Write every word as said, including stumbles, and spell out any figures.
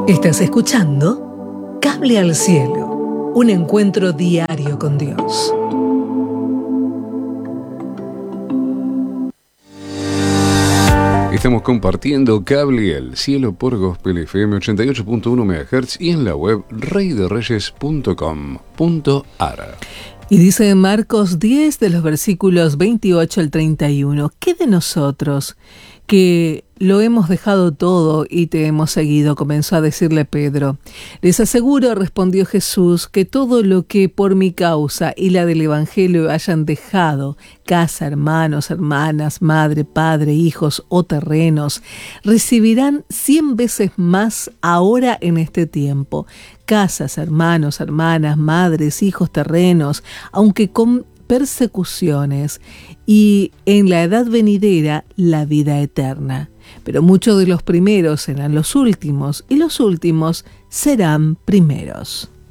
Estás escuchando Cable al Cielo, un encuentro diario con Dios. Estamos compartiendo Cable al Cielo por Gospel F M ochenta y ocho punto uno megahertz y en la web rey de reyes punto com punto a r. Y dice en Marcos diez, de los versículos veintiocho al treinta y uno, ¿qué de nosotros que lo hemos dejado todo y te hemos seguido? Comenzó a decirle Pedro. Les aseguro, respondió Jesús, que todo lo que por mi causa y la del Evangelio hayan dejado, casa, hermanos, hermanas, madre, padre, hijos o terrenos, recibirán cien veces más ahora en este tiempo. Casas, hermanos, hermanas, madres, hijos, terrenos, aunque con persecuciones, y en la edad venidera la vida eterna. Pero muchos de los primeros serán los últimos, y los últimos serán primeros.